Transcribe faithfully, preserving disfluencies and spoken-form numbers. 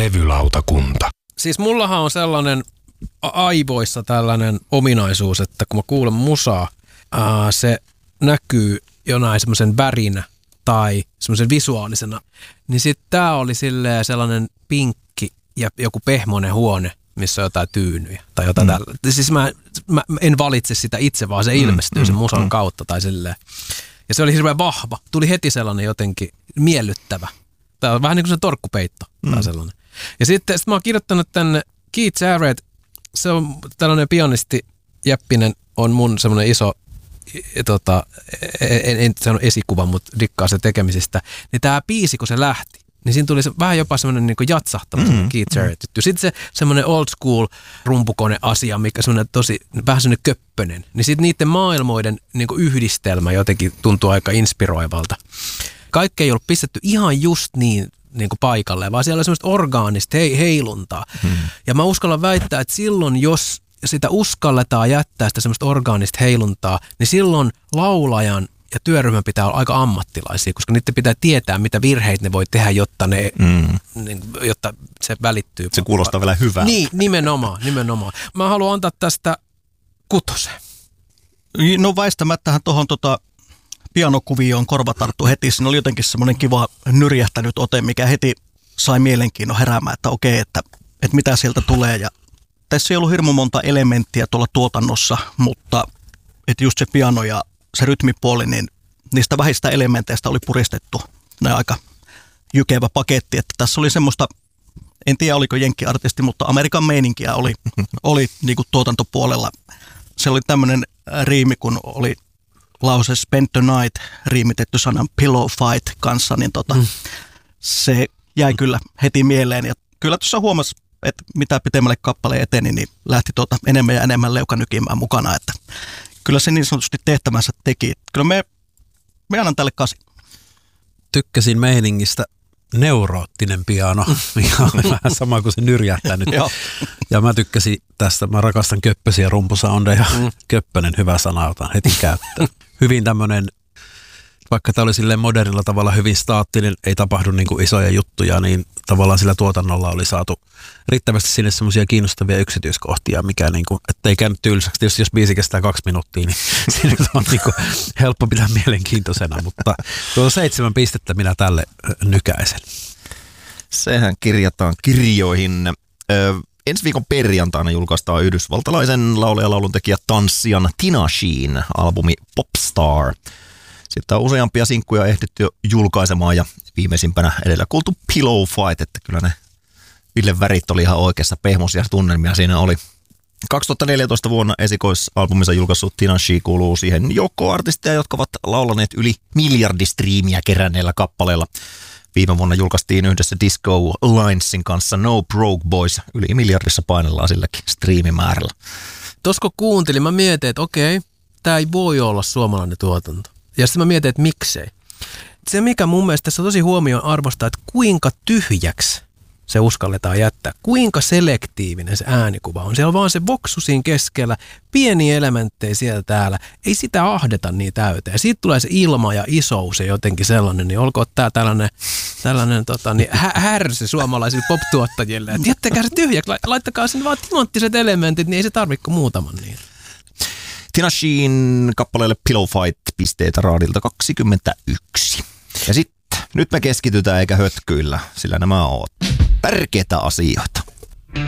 Levylautakunta. Siis mullahan on sellainen aivoissa tällainen ominaisuus, että kun mä kuulen musaa, ää, se näkyy jonain semmoisen värinä tai semmoisen visuaalisena, niin sitten tää oli silleen sellainen pinkki ja joku pehmoinen huone, missä on jotain tyynyjä tai jotain mm. tällä. Siis mä, mä en valitse sitä itse, vaan se ilmestyy mm. sen musan mm. kautta tai silleen. Ja se oli hirveän vahva. Tuli heti sellainen jotenkin miellyttävä. Tää on vähän niin kuin se torkkupeitto mm. tai sellainen. Ja sitten sit mä oon kirjoittanut tänne Keith Jarrett, se on tällainen pianisti, jäppinen, on mun semmoinen iso, tota, en, en sano esikuva, mutta dikkaa se tekemisistä. Niin tää biisi, kun se lähti, niin siinä tuli se, vähän jopa semmoinen niin kuin jatsahtava mm. Keith Jarrett. Mm. Sitten se semmoinen old school rumpukone-asia, mikä semmoinen tosi, vähän semmoinen köppönen. Niin sitten niiden maailmoiden niin kuin yhdistelmä jotenkin tuntuu aika inspiroivalta. Kaikki ei ollut pistetty ihan just niin, niin kuin paikalle, vaan siellä oli semmoista orgaanista hei, heiluntaa. Hmm. Ja mä uskallan väittää, että silloin, jos sitä uskalletaan jättää sitä semmoista orgaanista heiluntaa, niin silloin laulajan ja työryhmän pitää olla aika ammattilaisia, koska niiden pitää tietää, mitä virheitä ne voi tehdä, jotta, ne, hmm. niin, jotta se välittyy. Se kuulostaa vielä hyvältä. Niin, nimenomaan, nimenomaan. Mä haluan antaa tästä kutosen. No väistämättähän tuohon tota pianokuvioon korva tarttu heti. Siinä oli jotenkin semmoinen kiva nyrjähtänyt ote, mikä heti sai mielenkiinnon heräämään, että okei, että, että mitä sieltä tulee. Ja tässä ei ollut hirmu monta elementtiä tuolla tuotannossa, mutta että just se piano ja se rytmipuoli, niin niistä vähistä elementeistä oli puristettu ne aika jykevä paketti. Että tässä oli semmoista, en tiedä oliko jenkkiartisti, mutta Amerikan meininkiä oli, oli niin kuin tuotantopuolella. Se oli tämmöinen riimi, kun oli lause Spend the Night riimitetty sanan Pillow Fight kanssa, niin tota, mm. se jäi kyllä heti mieleen. Ja kyllä tuossa huomasi, että mitä pitemmälle kappale eteni, niin lähti tuota enemmän ja enemmän leuka nykimään mukana. Että kyllä se niin sanotusti tehtävänsä teki. Kyllä me, me annan tälle kasi. Tykkäsin meiningistä. Neuroottinen piano, mikä on vähän sama kuin se nyrjähtänyt. Ja mä tykkäsin tästä, mä rakastan köppösiä rumpusoundeja. Mm. Köppönen, hyvä sana, otan heti käyttöön. Hyvin tämmönen, vaikka tämä oli silleen modernilla tavalla hyvin staattinen, ei tapahdu niin kuin isoja juttuja, niin tavallaan sillä tuotannolla oli saatu riittävästi sinne semmoisia kiinnostavia yksityiskohtia, mikä niin kuin, ettei käynyt tylsäksi. Tietysti jos biisi kestää kaksi minuuttia, niin siinä on niin kuin helppo pitää mielenkiintoisena, mutta tuo seitsemän pistettä minä tälle nykäisen. Sehän kirjataan kirjoihin. Ö, ensi viikon perjantaina julkaistaan yhdysvaltalaisen laulaja lauluntekijä tanssijan Tinashen albumi Popstar. Sitten on useampia sinkkuja ehditty jo julkaisemaan ja viimeisimpänä edellä kuultu Pillow Fight, että kyllä ne Ville värit oli ihan oikeassa, pehmoisia tunnelmia siinä oli. kaksituhattaneljätoista vuonna esikoisalbuminsa julkaissut Tinashe kuuluu siihen joukkoon artisteja, jotka ovat laulaneet yli miljardistriimiä keränneillä kappaleilla. Viime vuonna julkaistiin yhdessä Disco Linesin kanssa No Broke Boys. Yli miljardissa painellaan silläkin striimimäärällä. Tuossa kun kuuntelin, mä mietin, että okei, tämä ei voi olla suomalainen tuotanto. Ja sitten mä mietin, että miksei. Se, mikä mun mielestä tässä on tosi huomioon arvostaa, että kuinka tyhjäksi se uskalletaan jättää. Kuinka selektiivinen se äänikuva on. Siellä on vaan se voksu siinä keskellä, pieniä elementtejä siellä täällä. Ei sitä ahdeta niin täyteen. Siitä tulee se ilma ja isous ja jotenkin sellainen, niin olkoon tää tällainen, tällainen tota, niin hä- härsi suomalaisille pop-tuottajille. Että jättäkää se tyhjäksi, laittakaa sinne vaan timanttiset elementit, niin ei se tarvitse muutaman niin. Tinashen kappaleelle Pillow Fight pisteitä raadilta kaksikymmentäyksi. Ja sitten nyt me keskitytään eikä hötkyillä, sillä nämä on tärkeitä asioita.